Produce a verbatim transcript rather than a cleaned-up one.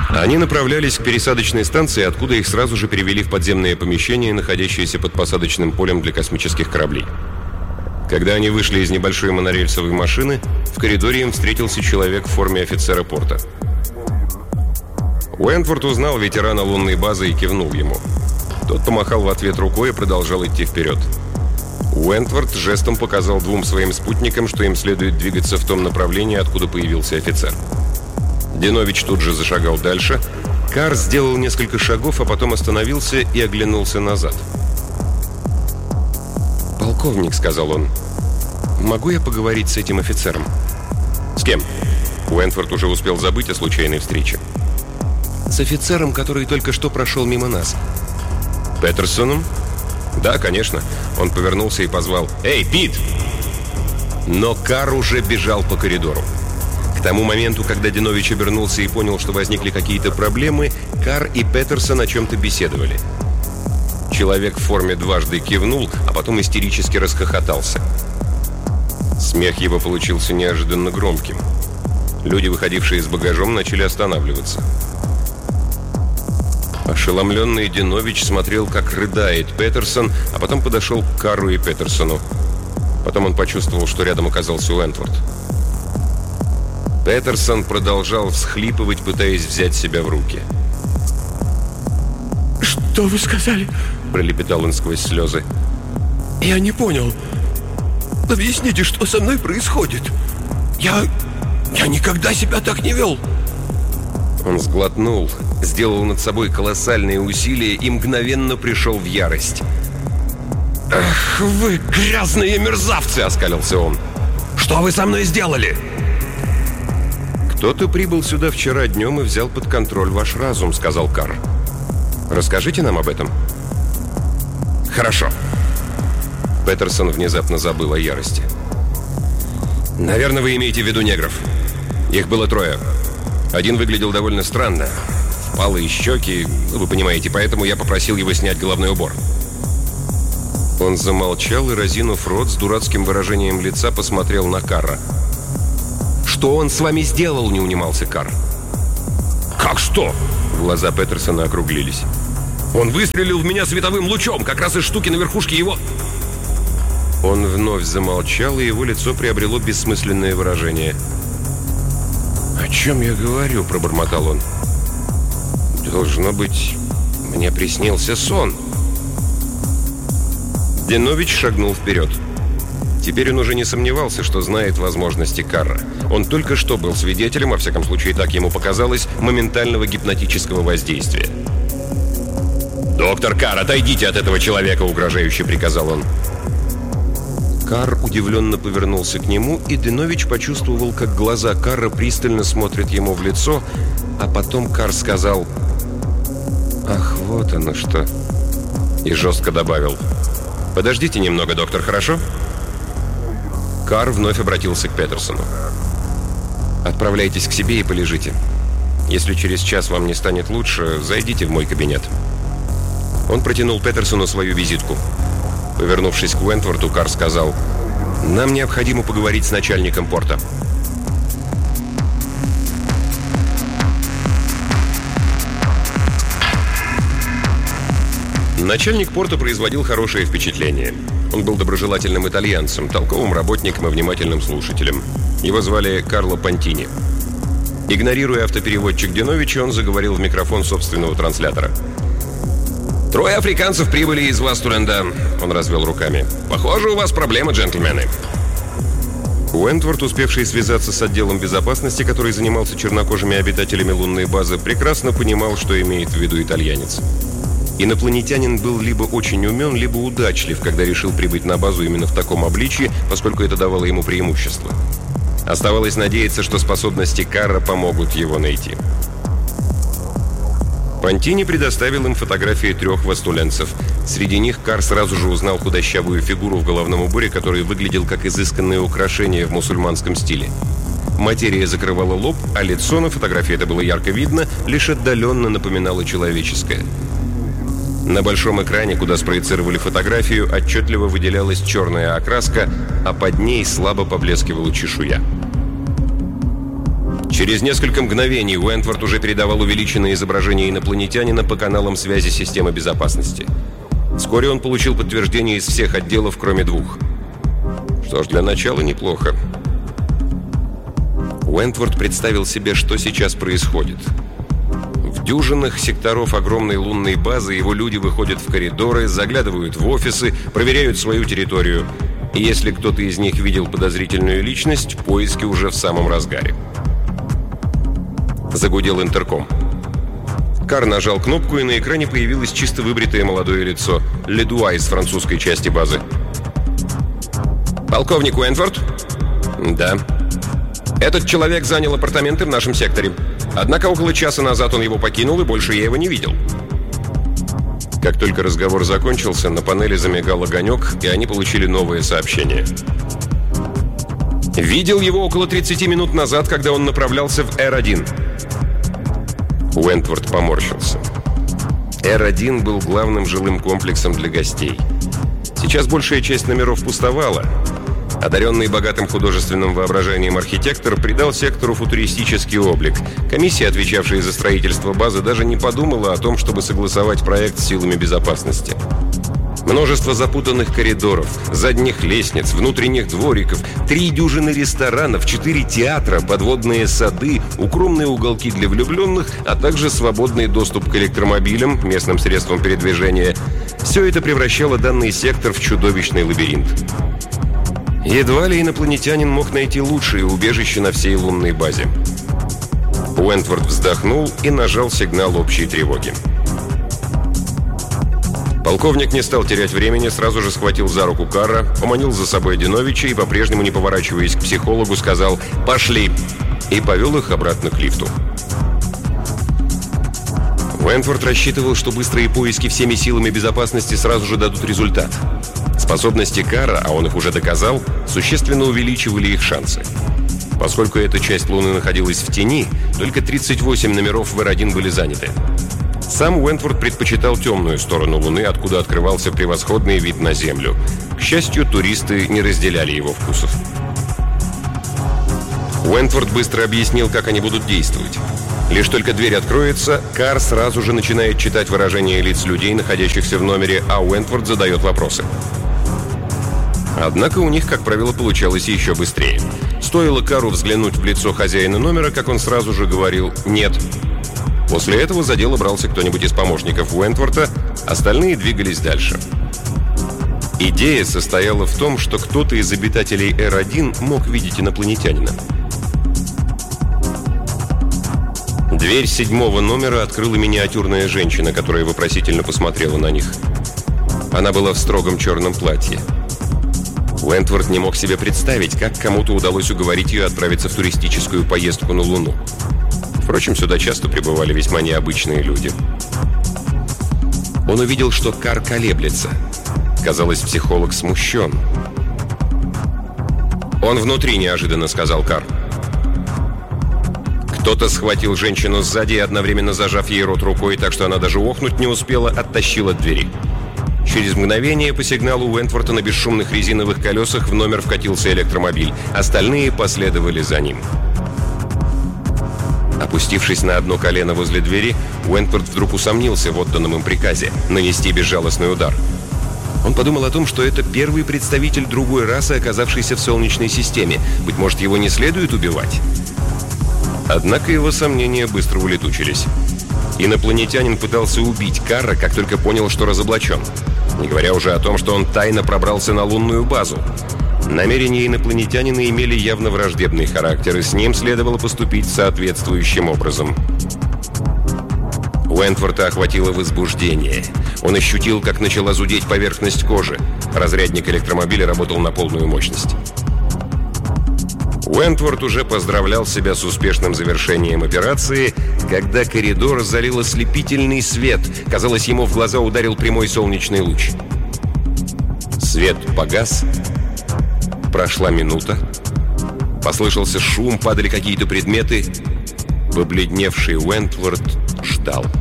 Они направлялись к пересадочной станции, откуда их сразу же перевели в подземное помещение, находящееся под посадочным полем для космических кораблей. Когда они вышли из небольшой монорельсовой машины, в коридоре им встретился человек в форме офицера порта. Уэнтворд узнал ветерана лунной базы и кивнул ему. Тот помахал в ответ рукой и продолжал идти вперед. Уэнтворд жестом показал двум своим спутникам, что им следует двигаться в том направлении, откуда появился офицер. Динович тут же зашагал дальше. Карр сделал несколько шагов, а потом остановился и оглянулся назад. «Полковник», — сказал он, — «могу я поговорить с этим офицером?» «С кем?» Уэнтворд уже успел забыть о случайной встрече. «С офицером, который только что прошел мимо нас». «Петерсоном?» «Да, конечно». Он повернулся и позвал: «Эй, Пит!» Но Карр уже бежал по коридору. К тому моменту, когда Динович обернулся и понял, что возникли какие-то проблемы, Карр и Петерсон о чем-то беседовали. Человек в форме дважды кивнул, а потом истерически расхохотался. Смех его получился неожиданно громким. Люди, выходившие с багажом, начали останавливаться. Ошеломленный Динович смотрел, как рыдает Петерсон, а потом подошел к Карру и Петерсону. Потом он почувствовал, что рядом оказался Уэнтворд. Петерсон продолжал всхлипывать, пытаясь взять себя в руки. «Что вы сказали?» – пролепетал он сквозь слезы. «Я не понял. Объясните, что со мной происходит. Я... я никогда себя так не вел». Он сглотнул, сделал над собой колоссальные усилия и мгновенно пришел в ярость. «Ах, вы грязные мерзавцы!» – оскалился он. «Что вы со мной сделали?» «Кто-то прибыл сюда вчера днем и взял под контроль ваш разум», — сказал Карр. «Расскажите нам об этом». «Хорошо». Петерсон внезапно забыл о ярости. «Наверное, вы имеете в виду негров. Их было трое. Один выглядел довольно странно. Впалые щеки, вы понимаете, поэтому я попросил его снять головной убор». Он замолчал и, разинув рот, с дурацким выражением лица посмотрел на Карра. «Что он с вами сделал?» — не унимался Карр. «Как что?» — глаза Петерсона округлились. «Он выстрелил в меня световым лучом, как раз из штуки на верхушке его...» Он вновь замолчал, и его лицо приобрело бессмысленное выражение. «О чем я говорю?» — пробормотал он. «Должно быть, мне приснился сон». Динович шагнул вперед. Теперь он уже не сомневался, что знает возможности Карра. Он только что был свидетелем, во всяком случае так ему показалось, моментального гипнотического воздействия. «Доктор Карр, отойдите от этого человека!» — угрожающе приказал он. Карр удивленно повернулся к нему, и Динович почувствовал, как глаза Карра пристально смотрят ему в лицо, а потом Карр сказал: «Ах, вот оно что!» и жестко добавил: «Подождите немного, доктор, хорошо?» Карр вновь обратился к Петерсону. «Отправляйтесь к себе и полежите. Если через час вам не станет лучше, зайдите в мой кабинет». Он протянул Петерсону свою визитку. Повернувшись к Уэнтворду, Карр сказал: «Нам необходимо поговорить с начальником порта». Начальник порта производил хорошее впечатление. Он был доброжелательным итальянцем, толковым работником и внимательным слушателем. Его звали Карло Пантини. Игнорируя автопереводчик Диновича, он заговорил в микрофон собственного транслятора. «Трое африканцев прибыли из Вастуленда», — он развел руками. «Похоже, у вас проблемы, джентльмены». Уэнтворд, успевший связаться с отделом безопасности, который занимался чернокожими обитателями лунной базы, прекрасно понимал, что имеет в виду итальянец. Инопланетянин был либо очень умен, либо удачлив, когда решил прибыть на базу именно в таком обличии, поскольку это давало ему преимущество. Оставалось надеяться, что способности Карра помогут его найти. Пантини предоставил им фотографии трех вастуленцев. Среди них Карр сразу же узнал худощавую фигуру в головном уборе, который выглядел как изысканное украшение в мусульманском стиле. Материя закрывала лоб, а лицо, на фотографии это было ярко видно, лишь отдаленно напоминало человеческое. На большом экране, куда спроецировали фотографию, отчетливо выделялась черная окраска, а под ней слабо поблескивала чешуя. Через несколько мгновений Уэнтворт уже передавал увеличенное изображение инопланетянина по каналам связи системы безопасности. Вскоре он получил подтверждение из всех отделов, кроме двух. Что ж, для начала неплохо. Уэнтворт представил себе, что сейчас происходит. В дюжинах секторов огромной лунной базы его люди выходят в коридоры, заглядывают в офисы, проверяют свою территорию. И если кто-то из них видел подозрительную личность, поиски уже в самом разгаре. Загудел интерком. Кар нажал кнопку, и на экране появилось чисто выбритое молодое лицо. Ледуа из французской части базы. «Полковник Уэнтворт?» «Да». «Этот человек занял апартаменты в нашем секторе. Однако около часа назад он его покинул, и больше я его не видел». Как только разговор закончился, на панели замигал огонек, и они получили новое сообщение. «Видел его около тридцати минут назад, когда он направлялся в Эр один». Уэнтворт поморщился. Эр один был главным жилым комплексом для гостей. Сейчас большая часть номеров пустовала. Одаренный богатым художественным воображением архитектор придал сектору футуристический облик. Комиссия, отвечавшая за строительство базы, даже не подумала о том, чтобы согласовать проект с силами безопасности. Множество запутанных коридоров, задних лестниц, внутренних двориков, три дюжины ресторанов, четыре театра, подводные сады, укромные уголки для влюбленных, а также свободный доступ к электромобилям, местным средствам передвижения. Все это превращало данный сектор в чудовищный лабиринт. Едва ли инопланетянин мог найти лучшее убежище на всей лунной базе. Уэнтворт вздохнул и нажал сигнал общей тревоги. Полковник не стал терять времени, сразу же схватил за руку Карра, поманил за собой Диновича и, по-прежнему не поворачиваясь к психологу, сказал «Пошли!» и повел их обратно к лифту. Уэнтворт рассчитывал, что быстрые поиски всеми силами безопасности сразу же дадут результат. Способности Карра, а он их уже доказал, существенно увеличивали их шансы. Поскольку эта часть Луны находилась в тени, только тридцать восемь номеров в Эр один были заняты. Сам Уэнтворт предпочитал темную сторону Луны, откуда открывался превосходный вид на Землю. К счастью, туристы не разделяли его вкусов. Уэнтворт быстро объяснил, как они будут действовать. Лишь только дверь откроется, Кар сразу же начинает читать выражения лиц людей, находящихся в номере, а Уэнтворт задает вопросы. Однако у них, как правило, получалось еще быстрее. Стоило Кару взглянуть в лицо хозяина номера, как он сразу же говорил «нет». После этого за дело брался кто-нибудь из помощников Уэнтворта, остальные двигались дальше. Идея состояла в том, что кто-то из обитателей Эр один мог видеть инопланетянина. Дверь седьмого номера открыла миниатюрная женщина, которая вопросительно посмотрела на них. Она была в строгом черном платье. Уэнтворт не мог себе представить, как кому-то удалось уговорить ее отправиться в туристическую поездку на Луну. Впрочем, сюда часто прибывали весьма необычные люди. Он увидел, что Кар колеблется. Казалось, психолог смущен. «Он внутри», — неожиданно сказал Кар. Кто-то схватил женщину сзади и, одновременно зажав ей рот рукой, так что она даже охнуть не успела, оттащил от двери. Через мгновение по сигналу Уэнтворта на бесшумных резиновых колесах в номер вкатился электромобиль. Остальные последовали за ним. Опустившись на одно колено возле двери, Уэнтворт вдруг усомнился в отданном им приказе – нанести безжалостный удар. Он подумал о том, что это первый представитель другой расы, оказавшийся в Солнечной системе. Быть может, его не следует убивать? Однако его сомнения быстро улетучились. Инопланетянин пытался убить Карра, как только понял, что разоблачен. Не говоря уже о том, что он тайно пробрался на лунную базу. Намерения инопланетянина имели явно враждебный характер, и с ним следовало поступить соответствующим образом. Уэнтворта охватило возбуждение. Он ощутил, как начала зудеть поверхность кожи. Разрядник электромобиля работал на полную мощность. Уэнтворт уже поздравлял себя с успешным завершением операции, когда коридор залил ослепительный свет. Казалось, ему в глаза ударил прямой солнечный луч. Свет погас. Прошла минута. Послышался шум, падали какие-то предметы. Побледневший Уэнтворт ждал.